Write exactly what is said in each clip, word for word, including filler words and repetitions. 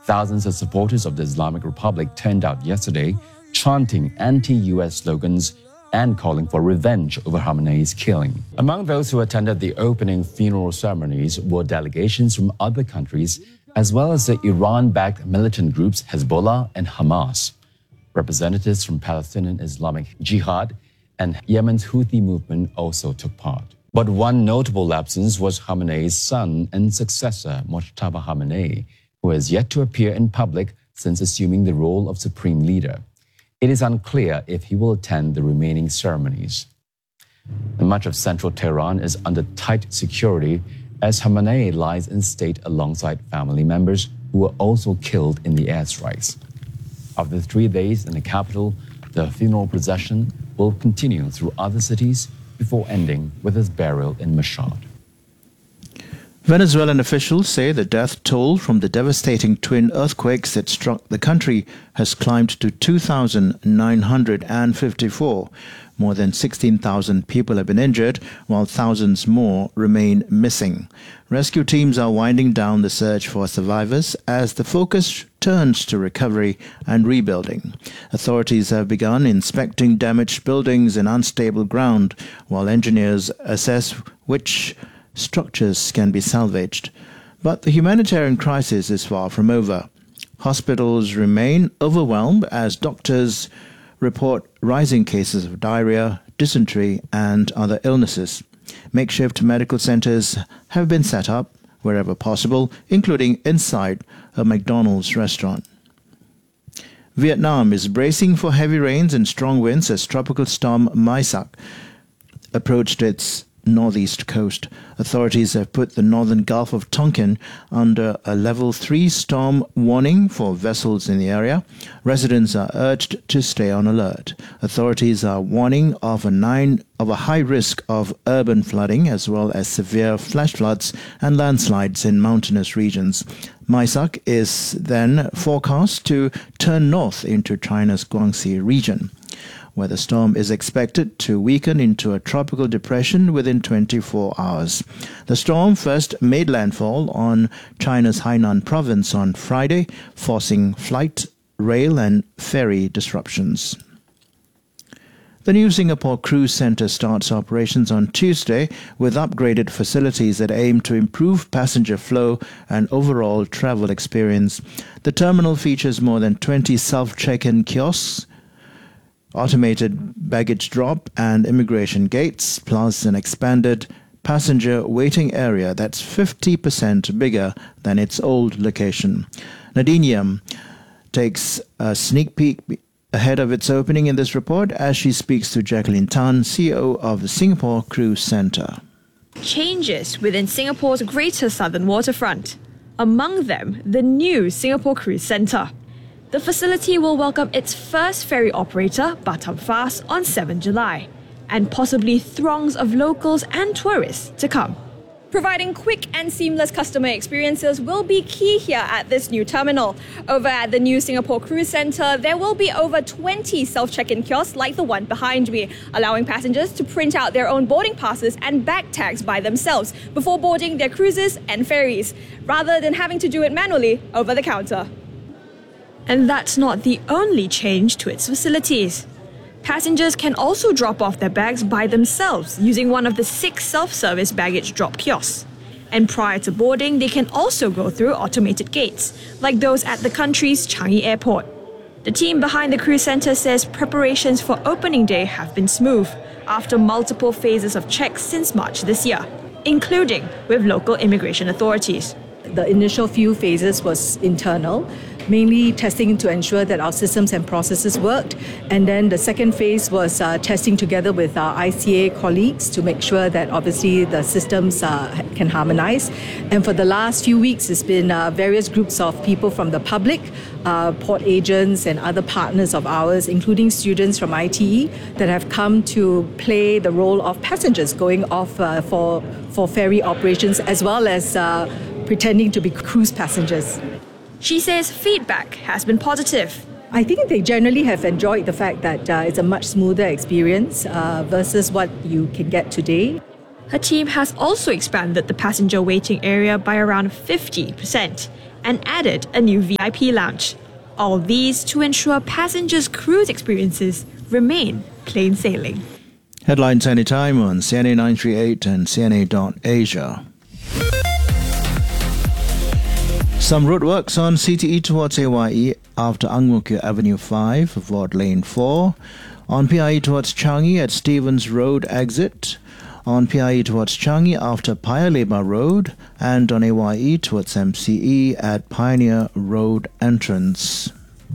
Thousands of supporters of the Islamic Republic turned out yesterday, chanting anti-U S slogans and calling for revenge over Khamenei's killing. Among those who attended the opening funeral ceremonies were delegations from other countries, as well as the Iran-backed militant groups Hezbollah and Hamas. Representatives from Palestinian Islamic Jihad and Yemen's Houthi movement also took part. But one notable absence was Khamenei's son and successor, Mojtaba Khamenei, who has yet to appear in public since assuming the role of supreme leader. It is unclear if he will attend the remaining ceremonies. Much of central Tehran is under tight security as Khamenei lies in state alongside family members who were also killed in the airstrikes. After three days in the capital, the funeral procession will continue through other cities before ending with his burial in Mashhad. Venezuelan officials say the death toll from the devastating twin earthquakes that struck the country has climbed to two thousand nine hundred fifty-four. More than sixteen thousand people have been injured, while thousands more remain missing. Rescue teams are winding down the search for survivors as the focus turns to recovery and rebuilding. Authorities have begun inspecting damaged buildings and unstable ground, while engineers assess which structures can be salvaged. But the humanitarian crisis is far from over. Hospitals remain overwhelmed as doctors report rising cases of diarrhea, dysentery, and other illnesses. Makeshift medical centers have been set up wherever possible, including inside a McDonald's restaurant. Vietnam is bracing for heavy rains and strong winds as tropical storm Maisak approached its northeast coast. Authorities have put the northern Gulf of Tonkin under a level three storm warning for vessels in the area. Residents are urged to stay on alert. Authorities are warning of a nine of a high risk of urban flooding as well as severe flash floods and landslides in mountainous regions. Maisak is then forecast to turn north into China's Guangxi region, where the storm is expected to weaken into a tropical depression within twenty-four hours. The storm first made landfall on China's Hainan province on Friday, forcing flight, rail and ferry disruptions. The new Singapore Cruise Centre starts operations on Tuesday with upgraded facilities that aim to improve passenger flow and overall travel experience. The terminal features more than twenty self-check-in kiosks, automated baggage drop and immigration gates, plus an expanded passenger waiting area that's fifty percent bigger than its old location. Nadine Yam takes a sneak peek ahead of its opening in this report as she speaks to Jacqueline Tan, C E O of the Singapore Cruise Centre. Changes within Singapore's Greater Southern Waterfront. Among them, the new Singapore Cruise Centre. The facility will welcome its first ferry operator, Batam Fast, on the seventh of July, and possibly throngs of locals and tourists to come. Providing quick and seamless customer experiences will be key here at this new terminal. Over at the new Singapore Cruise Centre, there will be over twenty self-check-in kiosks like the one behind me, allowing passengers to print out their own boarding passes and bag tags by themselves before boarding their cruises and ferries, rather than having to do it manually over the counter. And that's not the only change to its facilities. Passengers can also drop off their bags by themselves using one of the six self-service baggage drop kiosks. And prior to boarding, they can also go through automated gates, like those at the country's Changi Airport. The team behind the cruise centre says preparations for opening day have been smooth after multiple phases of checks since March this year, including with local immigration authorities. The initial few phases was internal, mainly testing to ensure that our systems and processes worked. And then the second phase was uh, testing together with our I C A colleagues to make sure that obviously the systems uh, can harmonize. And for the last few weeks, it's been uh, various groups of people from the public, uh, port agents and other partners of ours, including students from I T E, that have come to play the role of passengers going off uh, for, for ferry operations, as well as uh, pretending to be cruise passengers. She says feedback has been positive. I think they generally have enjoyed the fact that uh, it's a much smoother experience uh, versus what you can get today. Her team has also expanded the passenger waiting area by around fifty percent and added a new V I P lounge. All these to ensure passengers' cruise experiences remain plain sailing. Headlines anytime on C N A nine thirty-eight and C N A dot Asia. Some roadworks on C T E towards A Y E after Ang Mo Kio Avenue five, Ward Lane four. On P I E towards Changi at Stevens Road exit. On P I E towards Changi after Paya Lebar Road. And on A Y E towards M C E at Pioneer Road entrance.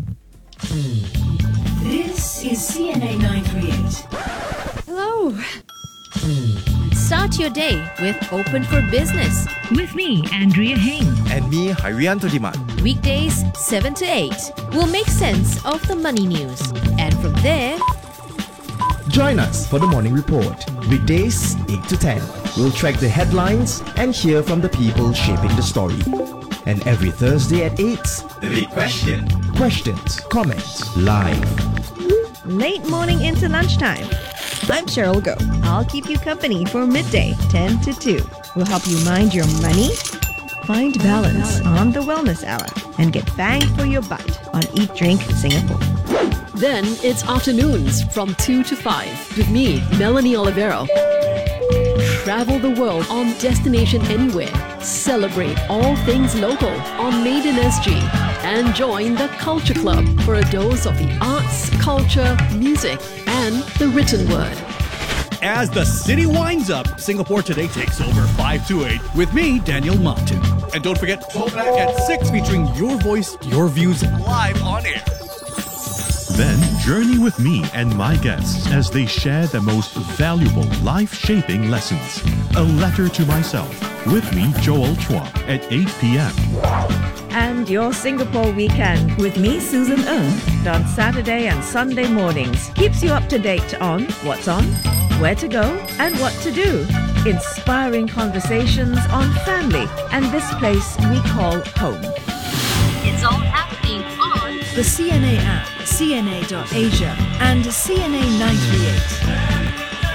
This is C N A nine thirty-eight. Hello. Start your day with Open for Business. With me, Andrea Heng. And me, Harianto Diman. Weekdays seven to eight. We'll make sense of the money news. And from there, join us for the morning report. Weekdays eight to ten. We'll track the headlines and hear from the people shaping the story. And every Thursday at eight, The Big Question. questions, comments, live. Late morning into lunchtime. I'm Cheryl Go. I'll keep you company for midday, ten to two. We'll help you mind your money, find balance on the Wellness Hour, and get bang for your buck on Eat Drink Singapore. Then it's afternoons from two to five with me, Melanie Olivero. Travel the world on Destination Anywhere. Celebrate all things local on Made in S G. And join the Culture Club for a dose of the arts, culture, music, and the written word. As the city winds up, Singapore Today takes over five to eight with me, Daniel Martin. And don't forget, Throwback at six featuring your voice, your views live on air. Then journey with me and my guests as they share the most valuable life-shaping lessons. A letter to myself. With me, Joel Chua, at eight p.m. And your Singapore weekend with me, Susan Ng, on Saturday and Sunday mornings. Keeps you up to date on what's on, where to go, and what to do. Inspiring conversations on family and this place we call home. it's all happening on The C N A app, C N A dot Asia, and C N A nine thirty-eight.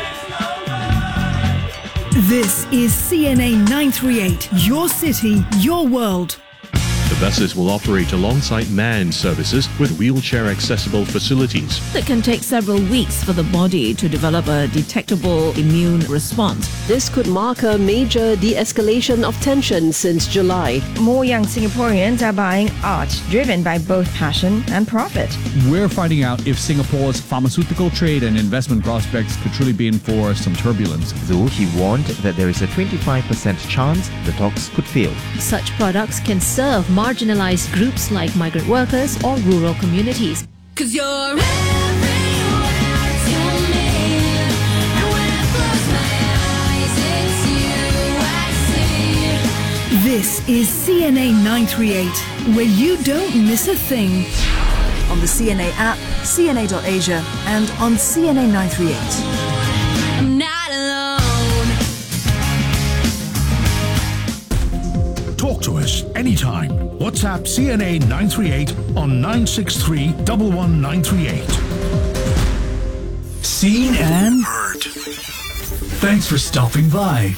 This is C N A nine thirty-eight, your city, your world. The buses will operate alongside manned services with wheelchair-accessible facilities. It can take several weeks for the body to develop a detectable immune response. This could mark a major de-escalation of tension since July. More young Singaporeans are buying art driven by both passion and profit. We're finding out if Singapore's pharmaceutical trade and investment prospects could truly be in for some turbulence. Though he warned that there is a twenty-five percent chance the talks could fail. Such products can serve marginalized groups like migrant workers or rural communities. Cause you're everywhere to me. And when I close my eyes, it's you I see. This is C N A nine thirty-eight, where you don't miss a thing. On the C N A app, C N A dot Asia, and on C N A nine thirty-eight. I'm not alone. Talk to us anytime. WhatsApp C N A nine thirty-eight on nine six three, one one nine three eight. Seen and heard. Thanks for stopping by.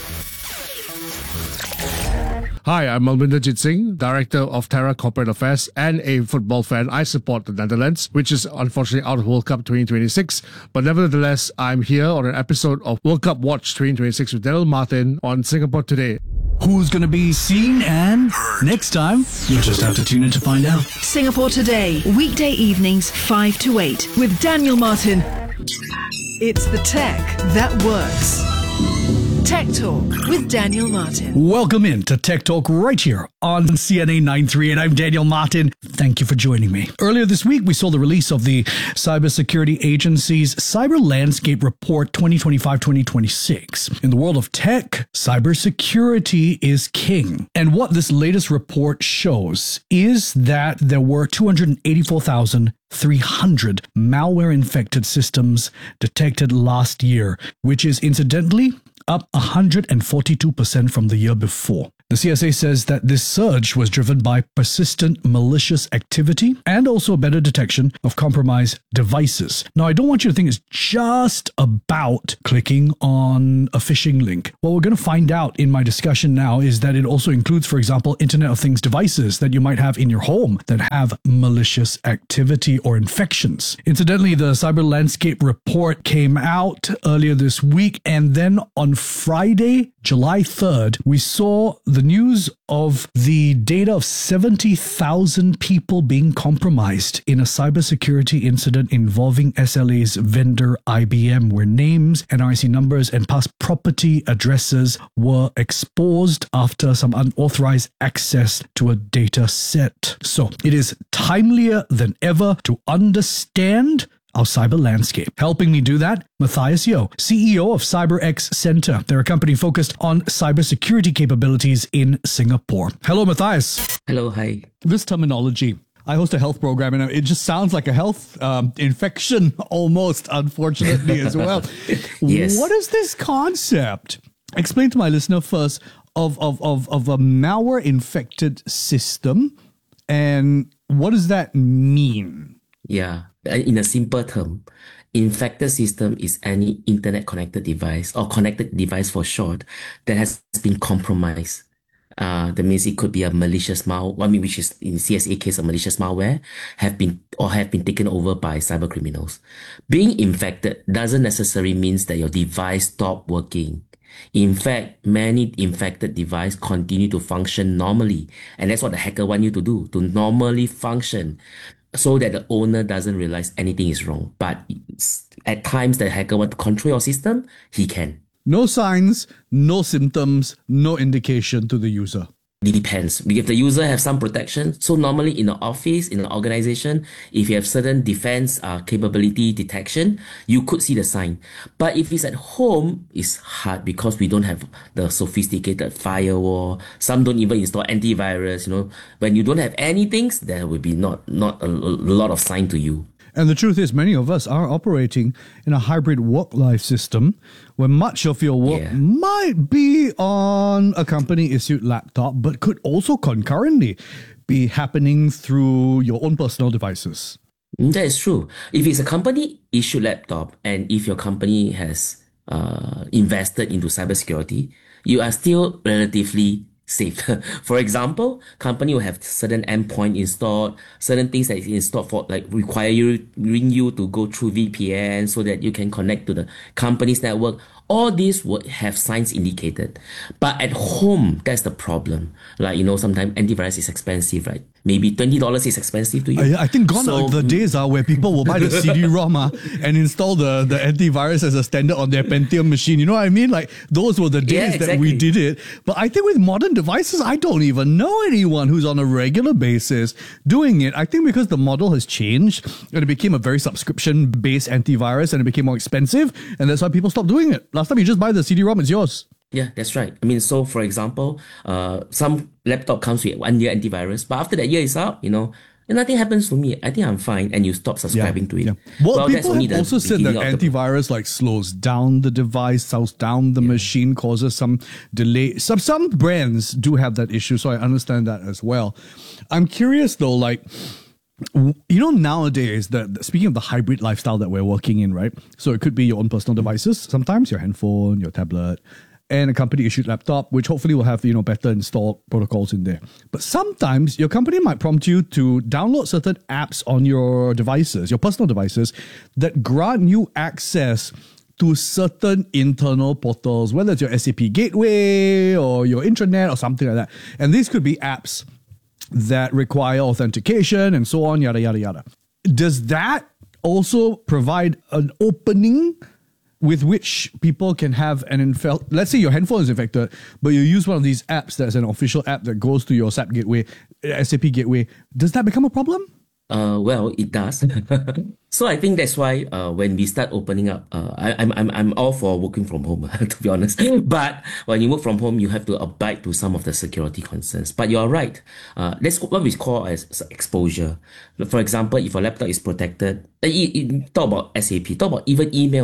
Hi, I'm Malvinder Singh, Director of Terra Corporate Affairs and a football fan. I support the Netherlands, which is unfortunately out of World Cup twenty twenty-six. But nevertheless, I'm here on an episode of World Cup Watch twenty twenty-six with Daniel Martin on Singapore Today. Who's going to be seen and heard? Next time, you'll just have to tune in to find out. Singapore Today, weekday evenings five to eight with Daniel Martin. It's the tech that works. Tech Talk with Daniel Martin. Welcome in to Tech Talk right here on C N A nine thirty-eight. I'm Daniel Martin. Thank you for joining me. Earlier this week, we saw the release of the Cybersecurity Agency's Cyber Landscape Report twenty twenty-five twenty twenty-six. In the world of tech, cybersecurity is king. And what this latest report shows is that there were two hundred eighty-four thousand three hundred malware-infected systems detected last year, which is incidentally up one hundred forty-two percent from the year before. The C S A says that this surge was driven by persistent malicious activity and also better detection of compromised devices. Now, I don't want you to think it's just about clicking on a phishing link. What we're going to find out in my discussion now is that it also includes, for example, Internet of Things devices that you might have in your home that have malicious activity or infections. Incidentally, the Cyber Landscape report came out earlier this week, and then on Friday, July third, we saw the news of the data of seventy thousand people being compromised in a cybersecurity incident involving S L A's vendor I B M, where names, N R I C numbers, and past property addresses were exposed after some unauthorized access to a data set. So it is timelier than ever to understand our cyber landscape. Helping me do that, Matthias Yeo, C E O of CyberX Center. They're a company focused on cybersecurity capabilities in Singapore. Hello, Matthias. Hello, hi. This terminology, I host a health program, and it just sounds like a health um, infection almost, unfortunately, as well. Yes. What is this concept? Explain to my listener first of, of, of, of a malware-infected system, and what does that mean? Yeah, in a simple term, infected system is any internet connected device or connected device for short that has been compromised. Uh, that means it could be a malicious malware, I mean, which is in C S A case a malicious malware, have been or have been taken over by cyber criminals. Being infected doesn't necessarily means that your device stopped working. In fact, many infected devices continue to function normally, and that's what the hacker want you to do, to normally function, so that the owner doesn't realize anything is wrong. But at times the hacker wants to control your system, he can. No signs, no symptoms, no indication to the user. It depends. If the user has some protection, so normally in the office, in the organization, if you have certain defense uh, capability detection, you could see the sign. But if it's at home, it's hard because we don't have the sophisticated firewall. Some don't even install antivirus. You know, when you don't have anything, there will be not not a, a lot of sign to you. And the truth is, many of us are operating in a hybrid work-life system where much of your work yeah. might be on a company-issued laptop, but could also concurrently be happening through your own personal devices. That is true. If it's a company-issued laptop, and if your company has uh, invested into cybersecurity, you are still relatively safe. For example, company will have certain endpoint installed, certain things that is installed for like require you, you to go through V P N so that you can connect to the company's network. All these would have signs indicated. But at home, that's the problem. Like, you know, sometimes antivirus is expensive, right? Maybe twenty dollars is expensive to you. I, I think gone so, are the days are where people will buy the C D ROM uh, and install the, the antivirus as a standard on their Pentium machine. You know what I mean? Like, those were the days yeah, exactly. that we did it. But I think with modern devices, I don't even know anyone who's on a regular basis doing it. I think because the model has changed and it became a very subscription-based antivirus and it became more expensive, and that's why people stopped doing it. Last time you just buy the C D ROM, it's yours. Yeah, that's right. I mean, so for example, uh, some laptop comes with one year antivirus, but after that year is out, you know, and nothing happens to me. I think I'm fine, and you stop subscribing yeah, to it. Yeah. Well, well people have also said that antivirus the... like slows down the device, slows down the yeah. machine, causes some delay. Some some brands do have that issue, so I understand that as well. I'm curious though, like, you know, nowadays, the, the speaking of the hybrid lifestyle that we're working in, right? So it could be your own personal devices, sometimes your handphone, your tablet, and a company-issued laptop, which hopefully will have, you know, better installed protocols in there. But sometimes your company might prompt you to download certain apps on your devices, your personal devices, that grant you access to certain internal portals, whether it's your S A P gateway or your intranet or something like that. And these could be apps that require authentication and so on, yada, yada, yada. Does that also provide an opening with which people can have an infect? Let's say your handphone is infected, but you use one of these apps that's an official app that goes to your S A P gateway, S A P gateway. Does that become a problem? Uh, well, it does. So I think that's why uh, when we start opening up, uh, I, I'm I'm I'm all for working from home, to be honest. But when you work from home, you have to abide to some of the security concerns. But you're right. Uh, that's what we call as exposure. For example, if your laptop is protected, uh, talk about S A P, talk about even emails.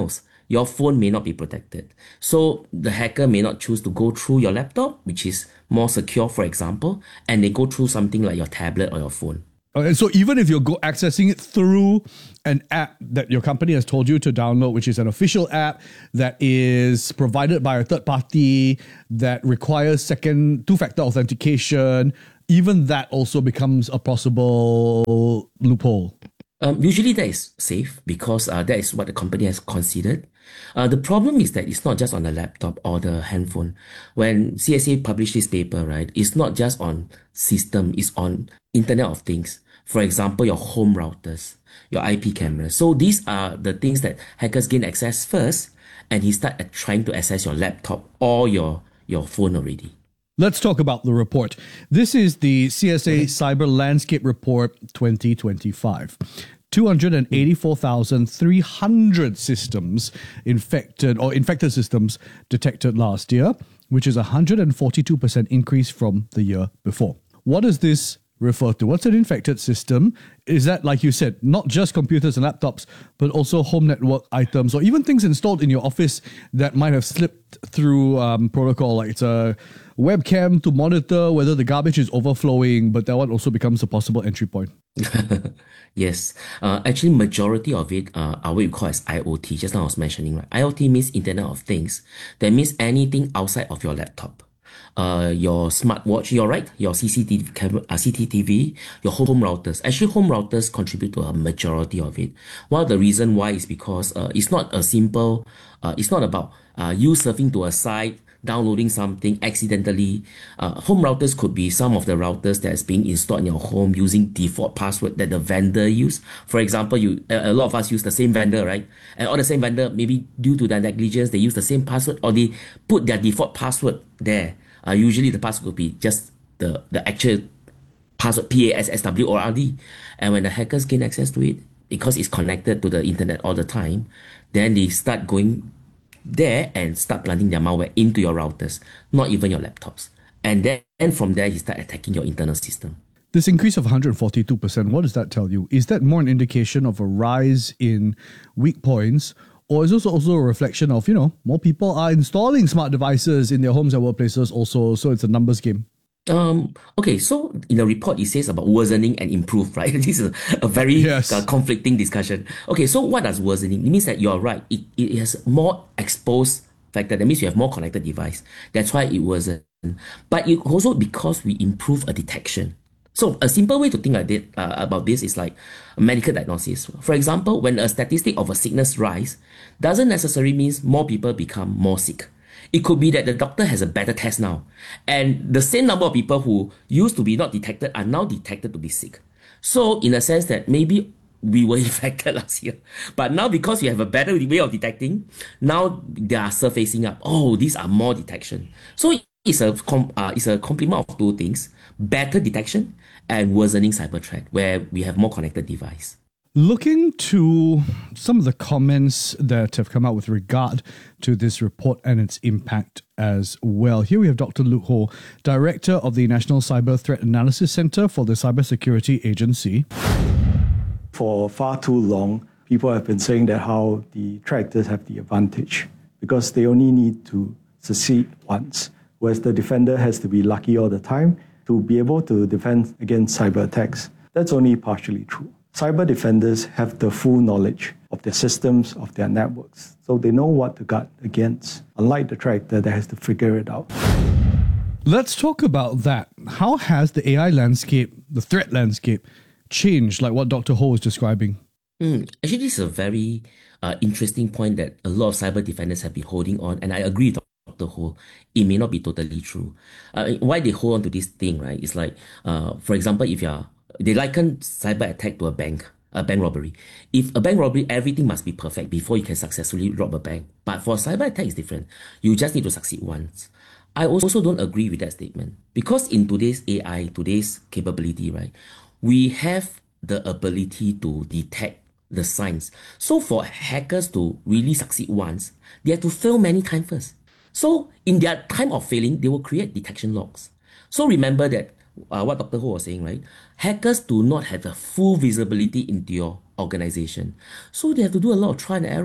your phone may not be protected. So the hacker may not choose to go through your laptop, which is more secure, for example, and they go through something like your tablet or your phone. And so even if you're go accessing it through an app that your company has told you to download, which is an official app that is provided by a third party that requires second two-factor authentication, even that also becomes a possible loophole. Um, usually that is safe because uh, that is what the company has considered. Uh, the problem is that it's not just on the laptop or the handphone. When C S A published this paper, right, it's not just on system, it's on Internet of Things. For example, your home routers, your I P cameras. So these are the things that hackers gain access first, and he start at trying to access your laptop or your, your phone already. Let's talk about the report. This is the C S A Cyber Landscape Report twenty twenty-five. two hundred eighty-four thousand three hundred systems infected or infected systems detected last year, which is a one hundred forty-two percent increase from the year before. What does this refer to? What's an infected system? Is that, like you said, not just computers and laptops, but also home network items or even things installed in your office that might have slipped through um, protocol, like it's a webcam to monitor whether the garbage is overflowing, but that one also becomes a possible entry point. Yes. Uh, actually, majority of it uh, are what we call as I O T. Just now I was mentioning, right? I O T means Internet of Things. That means anything outside of your laptop. Uh, your smartwatch, you're right, your C C T V, camera, uh, C C T V, your home routers. Actually, home routers contribute to a majority of it. One of the reason why is because uh, it's not a simple, uh, it's not about uh, you surfing to a site, downloading something accidentally. Uh, home routers could be some of the routers that's being installed in your home using default password that the vendor use. For example, you a, a lot of us use the same vendor, right? And all the same vendor, maybe due to their negligence, they use the same password or they put their default password there. Uh, usually the password will be just the, the actual password, P A S S W O R D. And when the hackers gain access to it, because it's connected to the internet all the time, then they start going there and start planting their malware into your routers, not even your laptops. And then and from there, you start attacking your internal system. This increase of one hundred forty-two percent, what does that tell you? Is that more an indication of a rise in weak points? Or is this also a reflection of, you know, more people are installing smart devices in their homes and workplaces also, so it's a numbers game? Um, okay, so in the report, it says about worsening and improve, right? This is a, a very yes. uh, conflicting discussion. Okay, so what does worsening? It means that you're right. It, it has more exposed factor. That means you have more connected device. That's why it worsened. But it also because we improve a detection. So a simple way to think like that, uh, about this is like medical diagnosis. For example, when a statistic of a sickness rise, doesn't necessarily mean more people become more sick. It could be that the doctor has a better test now, and the same number of people who used to be not detected are now detected to be sick. So in a sense that maybe we were infected last year, but now because we have a better way of detecting, now they are surfacing up. Oh, these are more detection. So it's a com- uh, it's a complement of two things: better detection and worsening cyber threat, where we have more connected device. Looking to some of the comments that have come out with regard to this report and its impact as well. Here we have Doctor Luke Ho, Director of the National Cyber Threat Analysis Center for the Cybersecurity Agency. For far too long, people have been saying that how the threat actors have the advantage because they only need to succeed once, whereas the defender has to be lucky all the time to be able to defend against cyber attacks. That's only partially true. Cyber defenders have the full knowledge of their systems, of their networks, so they know what to guard against, unlike the threat actor that has to figure it out. Let's talk about that. How has the A I landscape, the threat landscape, changed, like what Doctor Ho is describing? Mm, actually, this is a very uh, interesting point that a lot of cyber defenders have been holding on, and I agree with Doctor Ho. It may not be totally true. Uh, why they hold on to this thing, right? It's like, uh, for example, if you're, they liken cyber attack to a bank, a bank robbery. If a bank robbery, everything must be perfect before you can successfully rob a bank. But for cyber attack, it's different. You just need to succeed once. I also don't agree with that statement because in today's A I, today's capability, right, we have the ability to detect the signs. So for hackers to really succeed once, they have to fail many times first. So in their time of failing, they will create detection logs. So remember that uh, what Doctor Ho was saying, right? Hackers do not have the full visibility into your organization. So they have to do a lot of trial and error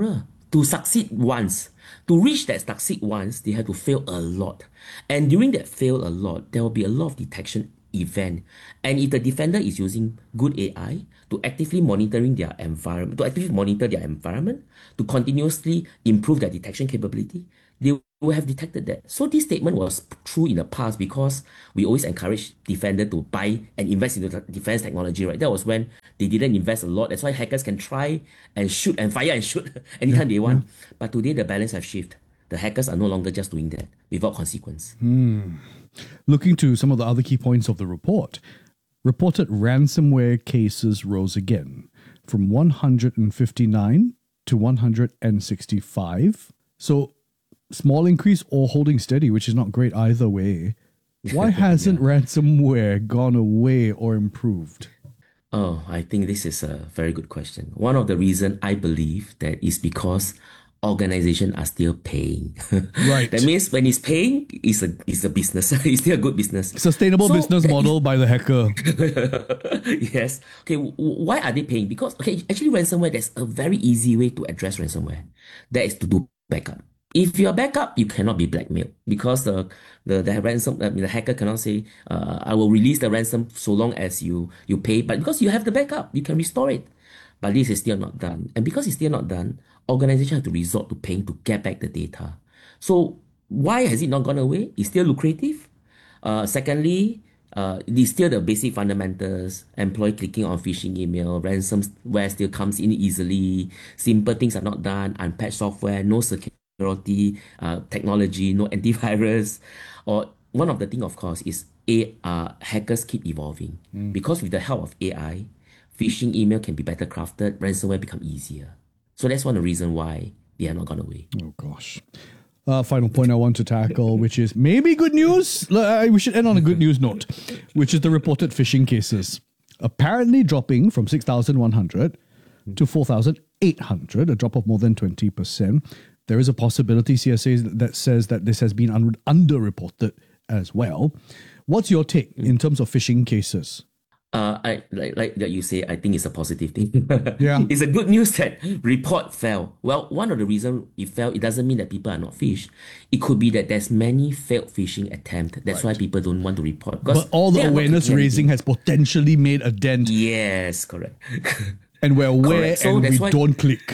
to succeed once, to reach that succeed once, they have to fail a lot. And during that fail a lot, there will be a lot of detection event. And if the defender is using good A I to actively monitoring their environment, to actively monitor their environment, to continuously improve their detection capability, they will have detected that. So this statement was true in the past because we always encourage defender to buy and invest into the defense technology, right? That was when they didn't invest a lot. That's why hackers can try and shoot and fire and shoot anytime yeah, they want. Yeah. But today the balance has shifted. The hackers are no longer just doing that without consequence. Hmm. Looking to some of the other key points of the report, reported ransomware cases rose again from one hundred fifty-nine to one hundred sixty-five. So small increase or holding steady, which is not great either way. Why hasn't yeah. ransomware gone away or improved? Oh, I think this is a very good question. One of the reasons I believe that is because organizations are still paying. Right. That means when it's paying, it's a it's a business. It's still a good business. Sustainable so business model is, by the hacker. Yes. Okay. W- why are they paying? Because okay, actually, ransomware. There's a very easy way to address ransomware. That is to do backup. If you're backup, you cannot be blackmailed because the the, the ransom I mean, the hacker cannot say uh, I will release the ransom so long as you you pay. But because you have the backup, you can restore it. But this is still not done, and because it's still not done, organizations have to resort to paying to get back the data. So why has it not gone away? It's still lucrative. Uh, secondly, uh, it's still the basic fundamentals. Employee clicking on phishing email, ransomware still comes in easily. Simple things are not done. Unpatched software, no security uh, technology, no antivirus. Or one of the things, of course, is a uh, hackers keep evolving mm. because with the help of A I, phishing email can be better crafted. Ransomware become easier. So that's one of the reasons why they have not gone away. Oh, gosh. Uh, final point I want to tackle, which is maybe good news. Uh, we should end on a good news note, which is the reported phishing cases. Apparently dropping from six thousand one hundred to four thousand eight hundred, a drop of more than twenty percent. There is a possibility, C S A, that says that this has been un- underreported as well. What's your take in terms of phishing cases? Uh, I like like that you say. I think it's a positive thing. Yeah, it's a good news that report fell. Well, one of the reasons it fell, it doesn't mean that people are not phished. It could be that there's many failed phishing attempts. That's right. why people don't want to report. But all the awareness raising has potentially made a dent. Yes, correct. And we're aware, so and we why, don't click.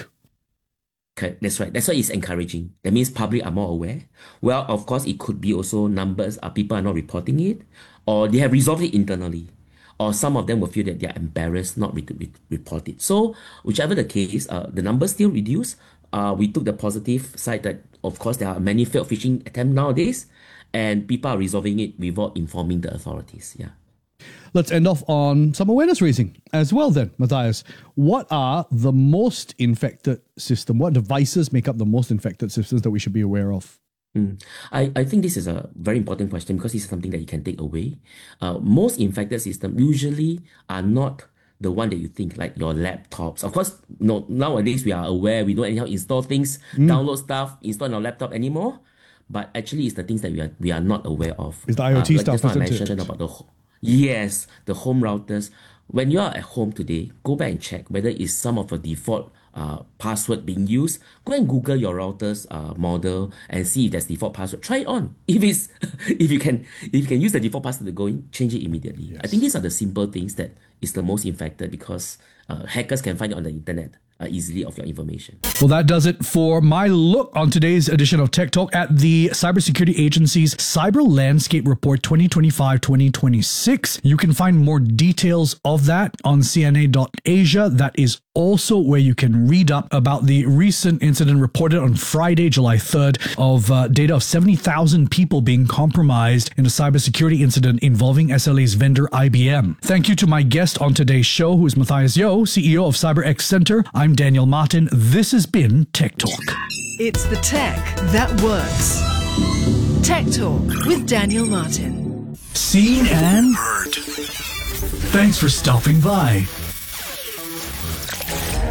Okay, that's right. That's why it's encouraging. That means public are more aware. Well, of course, it could be also numbers. Are people are not reporting it, or they have resolved it internally. Or some of them will feel that they are embarrassed not to re- report it. So, whichever the case, uh, the numbers still reduce. Uh, we took the positive side that, of course, there are many failed phishing attempts nowadays, and people are resolving it without informing the authorities. Yeah. Let's end off on some awareness raising as well then, Matthias. What are the most infected systems? What devices make up the most infected systems that we should be aware of? Mm. I, I think this is a very important question because it's something that you can take away. Uh, most infected systems usually are not the one that you think, like your laptops. Of course, no, nowadays we are aware, we don't anyhow install things, mm. download stuff, install on our laptop anymore. But actually, it's the things that we are we are not aware of. It's the IoT uh, like stuff, just now I isn't mentioned it? About the yes, the home routers. When you are at home today, go back and check whether it's some of the default Uh, password being used. Go and Google your router's uh, model and see if there's default password. Try it on. If it's if you can if you can use the default password to go in, change it immediately. Yes. I think these are the simple things that is the most infected because uh, hackers can find it on the internet uh, easily of your information. Well, that does it for my look on today's edition of Tech Talk at the Cybersecurity Agency's Cyber Landscape Report twenty twenty-five twenty twenty-six. You can find more details of that on C N A dot asia. That is also where you can read up about the recent incident reported on Friday, July third, of uh, data of seventy thousand people being compromised in a cybersecurity incident involving S L A's vendor I B M. Thank you to my guest on today's show, who is Matthias Yeo, C E O of CyberX Center. I'm Daniel Martin. This has been Tech Talk. It's the tech that works. Tech Talk with Daniel Martin. Seen and heard. Thanks for stopping by.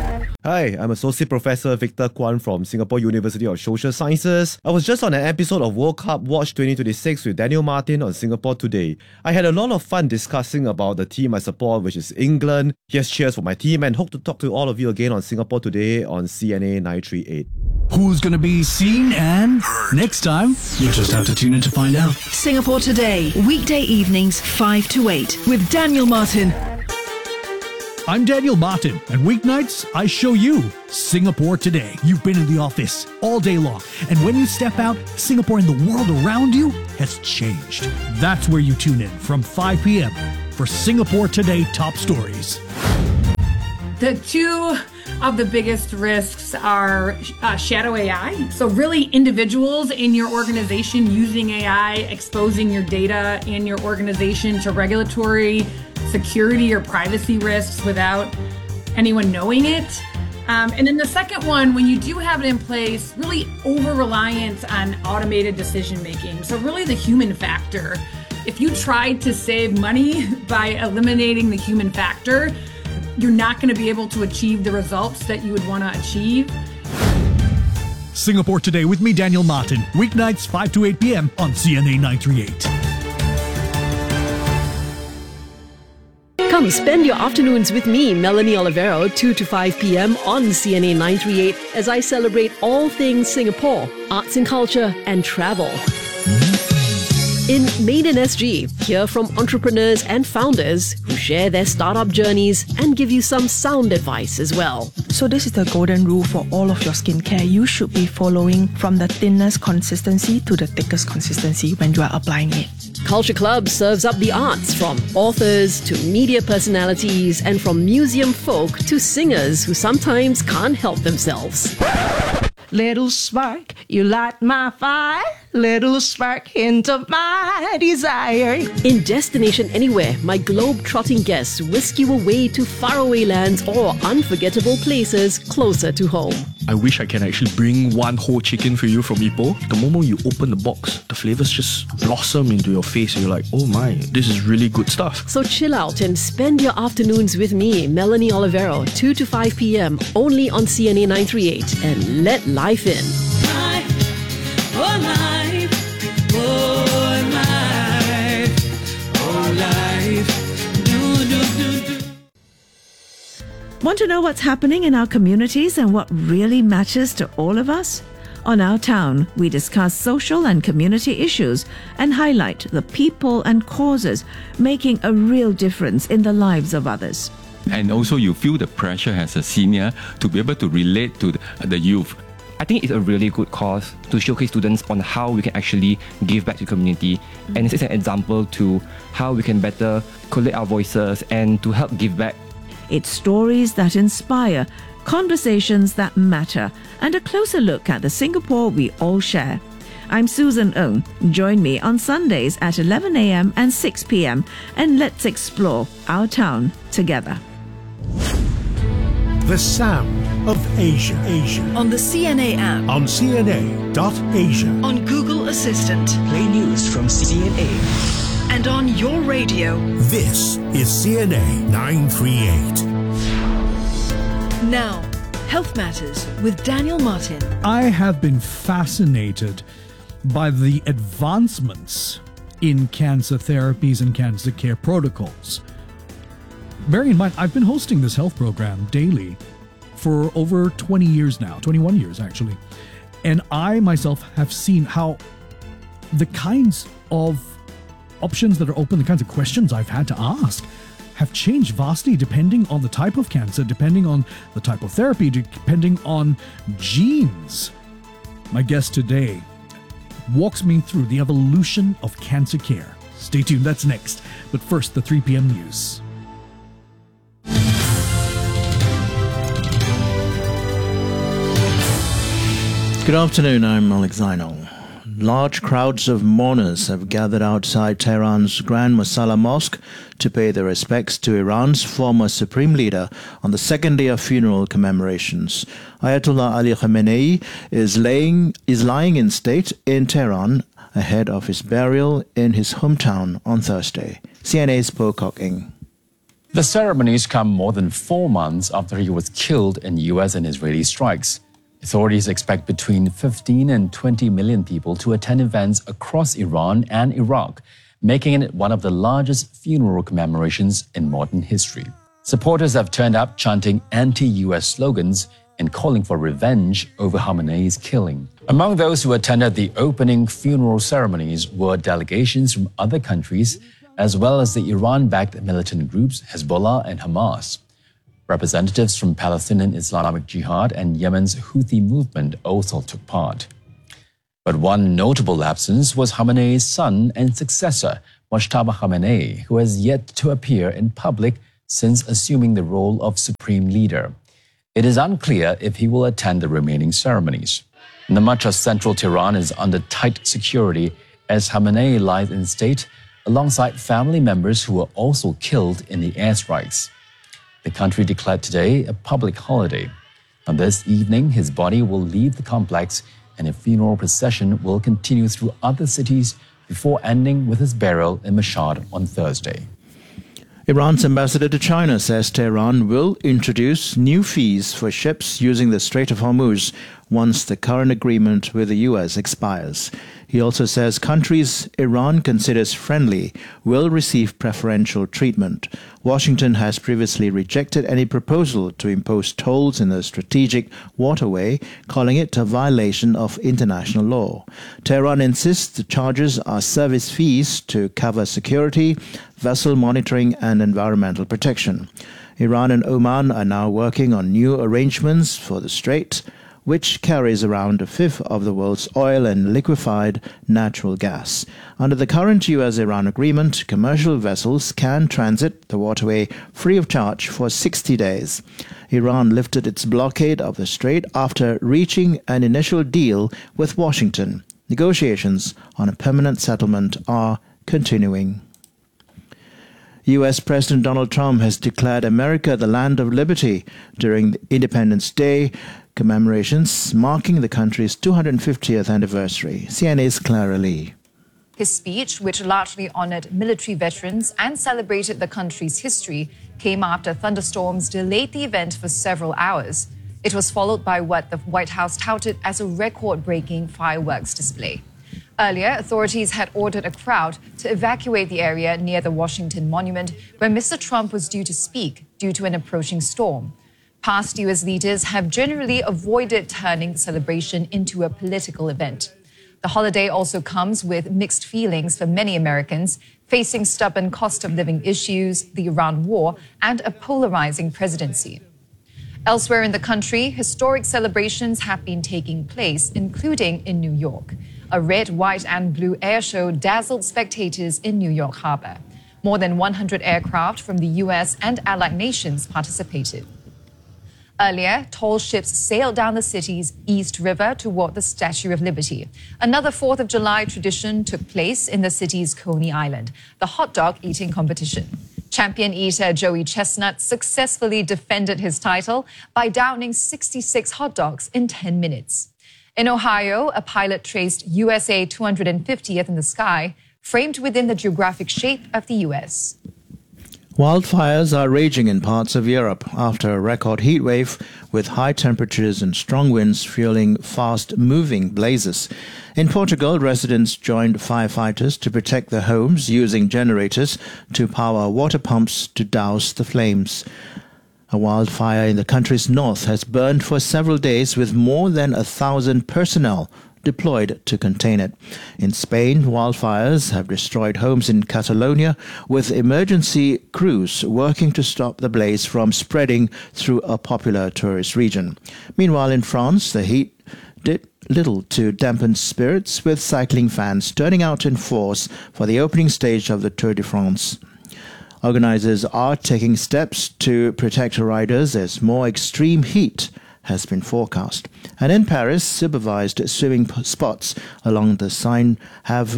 Hi, I'm Associate Professor Victor Kwan from Singapore University of Social Sciences. I was just on an episode of World Cup Watch twenty twenty-six with Daniel Martin on Singapore Today. I had a lot of fun discussing about the team I support, which is England. Here's cheers for my team and hope to talk to all of you again on Singapore Today on C N A nine three eight. Who's going to be seen and heard? Next time, you'll just have to tune in to find out. Singapore Today, weekday evenings five to eight with Daniel Martin. I'm Daniel Martin, and weeknights, I show you Singapore Today. You've been in the office all day long, and when you step out, Singapore and the world around you has changed. That's where you tune in from five p.m. for Singapore Today Top Stories. The two of the biggest risks are uh, shadow A I. So really individuals in your organization using A I, exposing your data in your organization to regulatory, security, or privacy risks without anyone knowing it. Um, and then the second one, when you do have it in place, really over-reliance on automated decision-making. So really the human factor. If you tried to save money by eliminating the human factor, you're not going to be able to achieve the results that you would want to achieve. Singapore Today with me, Daniel Martin. Weeknights, five to eight p.m. on C N A nine three eight. Come spend your afternoons with me, Melanie Olivero, two to five p.m. on C N A nine three eight as I celebrate all things Singapore, arts and culture, and travel. In Made in S G, hear from entrepreneurs and founders who share their startup journeys and give you some sound advice as well. So this is the golden rule for all of your skincare. You should be following from the thinnest consistency to the thickest consistency when you are applying it. Culture Club serves up the arts from authors to media personalities and from museum folk to singers who sometimes can't help themselves. Little spark, you light my fire. Little spark, hint of my desire. In Destination Anywhere, my globe-trotting guests whisk you away to faraway lands or unforgettable places closer to home. I wish I can actually bring one whole chicken for you from Ipoh. The moment you open the box, the flavors just blossom into your face and you're like, oh my, this is really good stuff. So chill out and spend your afternoons with me, Melanie Olivero, two to five p.m. only on C N A nine three eight, and let life in. Life, oh life, oh life, oh life, do do do do. Want to know what's happening in our communities and what really matters to all of us? On Our Town, we discuss social and community issues and highlight the people and causes making a real difference in the lives of others. And also you feel the pressure as a senior to be able to relate to the, the youth. I think it's a really good cause to showcase students on how we can actually give back to the community. Mm-hmm. And it's an example to how we can better collect our voices and to help give back. It's stories that inspire, conversations that matter, and a closer look at the Singapore we all share. I'm Susan Ng. Join me on Sundays at eleven a.m. and six p.m. and let's explore our town together. The sound of Asia. Asia. On the C N A app. On C N A dot Asia. On Google Assistant. Play news from C N A. And on your radio. This is C N A nine three eight. Now, Health Matters with Daniel Martin. I have been fascinated by the advancements in cancer therapies and cancer care protocols. Bearing in mind, I've been hosting this health program daily for over twenty years now, twenty-one years actually. And I myself have seen how the kinds of options that are open, the kinds of questions I've had to ask have changed vastly depending on the type of cancer, depending on the type of therapy, depending on genes. My guest today walks me through the evolution of cancer care. Stay tuned, that's next. But first, the three p.m. news. Good afternoon, I'm Alex Zainal. Large crowds of mourners have gathered outside Tehran's Grand Masala Mosque to pay their respects to Iran's former supreme leader on the second day of funeral commemorations. Ayatollah Ali Khamenei is, laying, is lying in state in Tehran ahead of his burial in his hometown on Thursday. C N A's Po Kok Eng. The ceremonies come more than four months after he was killed in U S and Israeli strikes. Authorities expect between fifteen and twenty million people to attend events across Iran and Iraq, making it one of the largest funeral commemorations in modern history. Supporters have turned up chanting anti-U S slogans and calling for revenge over Khamenei's killing. Among those who attended the opening funeral ceremonies were delegations from other countries, as well as the Iran-backed militant groups Hezbollah and Hamas. Representatives from Palestinian Islamic Jihad and Yemen's Houthi movement also took part. But one notable absence was Khamenei's son and successor, Mojtaba Khamenei, who has yet to appear in public since assuming the role of supreme leader. It is unclear if he will attend the remaining ceremonies. The much of central Tehran is under tight security as Khamenei lies in state alongside family members who were also killed in the airstrikes. The country declared today a public holiday. On this evening, his body will leave the complex and a funeral procession will continue through other cities before ending with his burial in Mashhad on Thursday. Iran's ambassador to China says Tehran will introduce new fees for ships using the Strait of Hormuz once the current agreement with the U S expires. He also says countries Iran considers friendly will receive preferential treatment. Washington has previously rejected any proposal to impose tolls in the strategic waterway, calling it a violation of international law. Tehran insists the charges are service fees to cover security, vessel monitoring and environmental protection. Iran and Oman are now working on new arrangements for the strait, which carries around a fifth of the world's oil and liquefied natural gas. Under the current U S Iran agreement, commercial vessels can transit the waterway free of charge for sixty days. Iran lifted its blockade of the strait after reaching an initial deal with Washington. Negotiations on a permanent settlement are continuing. U S President Donald Trump has declared America the land of liberty during the Independence Day commemorations marking the country's two hundred fiftieth anniversary. C N A's Clara Lee. His speech, which largely honored military veterans and celebrated the country's history, came after thunderstorms delayed the event for several hours. It was followed by what the White House touted as a record-breaking fireworks display. Earlier, authorities had ordered a crowd to evacuate the area near the Washington Monument where Mister Trump was due to speak due to an approaching storm. Past U S leaders have generally avoided turning the celebration into a political event. The holiday also comes with mixed feelings for many Americans, facing stubborn cost of living issues, the Iran war, and a polarizing presidency. Elsewhere in the country, historic celebrations have been taking place, including in New York. A red, white, and blue air show dazzled spectators in New York Harbor. More than one hundred aircraft from the U S and allied nations participated. Earlier, tall ships sailed down the city's East River toward the Statue of Liberty. Another fourth of July tradition took place in the city's Coney Island, the hot dog eating competition. Champion eater Joey Chestnut successfully defended his title by downing sixty-six hot dogs in ten minutes. In Ohio, a pilot traced U S A two hundred fiftieth in the sky, framed within the geographic shape of the U S. Wildfires are raging in parts of Europe after a record heat wave with high temperatures and strong winds fueling fast-moving blazes. In Portugal, residents joined firefighters to protect their homes using generators to power water pumps to douse the flames. A wildfire in the country's north has burned for several days with more than a thousand personnel deployed to contain it. In Spain, wildfires have destroyed homes in Catalonia, with emergency crews working to stop the blaze from spreading through a popular tourist region. Meanwhile, in France, the heat did little to dampen spirits, with cycling fans turning out in force for the opening stage of the Tour de France. Organizers are taking steps to protect riders as more extreme heat has been forecast. And in Paris, supervised swimming spots along the Seine have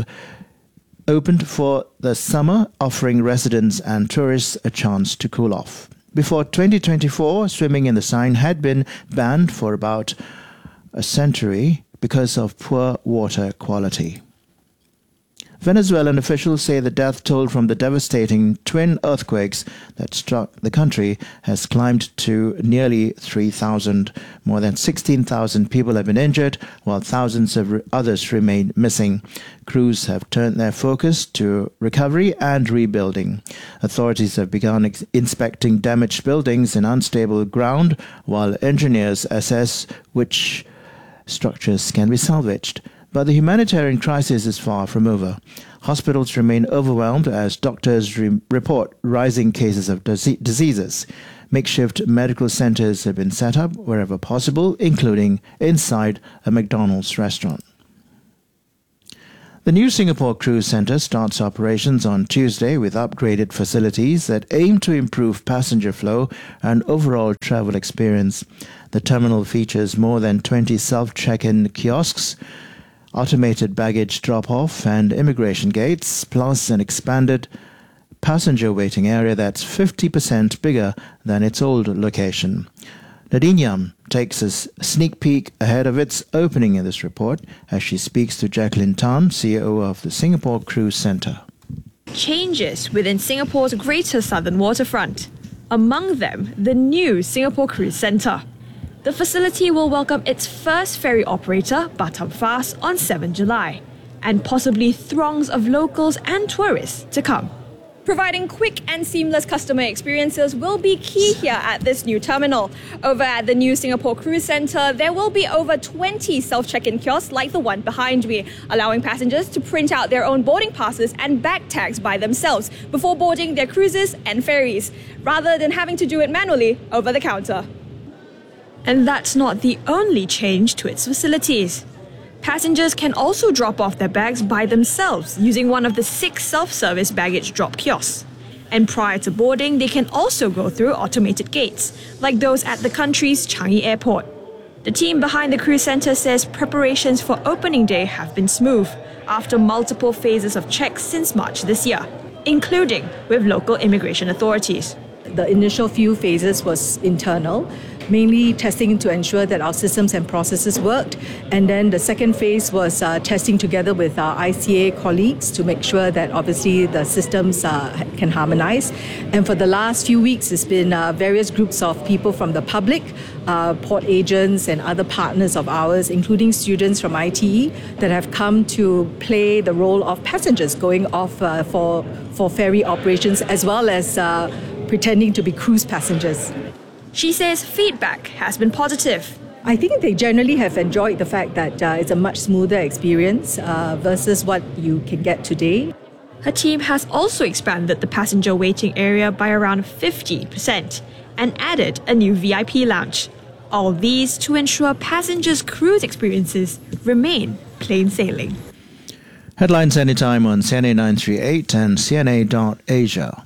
opened for the summer, offering residents and tourists a chance to cool off. Before twenty twenty-four, swimming in the Seine had been banned for about a century because of poor water quality. Venezuelan officials say the death toll from the devastating twin earthquakes that struck the country has climbed to nearly three thousand. More than sixteen thousand people have been injured, while thousands of others remain missing. Crews have turned their focus to recovery and rebuilding. Authorities have begun ex- inspecting damaged buildings in unstable ground, while engineers assess which structures can be salvaged. But the humanitarian crisis is far from over. Hospitals remain overwhelmed as doctors re- report rising cases of dise- diseases. Makeshift medical centers have been set up wherever possible, including inside a McDonald's restaurant. The new Singapore Cruise Centre starts operations on Tuesday with upgraded facilities that aim to improve passenger flow and overall travel experience. The terminal features more than twenty self-check-in kiosks, automated baggage drop-off and immigration gates, plus an expanded passenger waiting area that's fifty percent bigger than its old location. Nadine Yam takes a sneak peek ahead of its opening in this report as she speaks to Jacqueline Tan, C E O of the Singapore Cruise Centre. Changes within Singapore's greater southern waterfront. Among them, the new Singapore Cruise Centre. The facility will welcome its first ferry operator, Batam Fast, on the seventh of July, and possibly throngs of locals and tourists to come. Providing quick and seamless customer experiences will be key here at this new terminal. Over at the new Singapore Cruise Centre, there will be over twenty self-check-in kiosks like the one behind me, allowing passengers to print out their own boarding passes and bag tags by themselves before boarding their cruises and ferries, rather than having to do it manually over the counter. And that's not the only change to its facilities. Passengers can also drop off their bags by themselves using one of the six self-service baggage drop kiosks. And prior to boarding, they can also go through automated gates, like those at the country's Changi Airport. The team behind the cruise centre says preparations for opening day have been smooth after multiple phases of checks since March this year, including with local immigration authorities. The initial few phases was internal, mainly testing to ensure that our systems and processes worked. And then the second phase was uh, testing together with our I C A colleagues to make sure that obviously the systems uh, can harmonize. And for the last few weeks, it's been uh, various groups of people from the public, uh, port agents and other partners of ours, including students from I T E, that have come to play the role of passengers going off uh, for, for ferry operations, as well as uh, pretending to be cruise passengers. She says feedback has been positive. I think they generally have enjoyed the fact that uh, it's a much smoother experience uh, versus what you can get today. Her team has also expanded the passenger waiting area by around fifty percent and added a new V I P lounge. All these to ensure passengers' cruise experiences remain plain sailing. Headlines anytime on C N A nine thirty-eight and C N A dot Asia.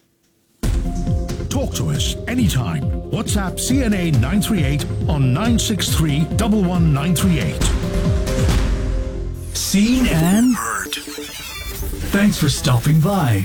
Talk to us anytime. WhatsApp C N A nine three eight on nine six three, one one nine three eight. Seen and heard. Thanks for stopping by.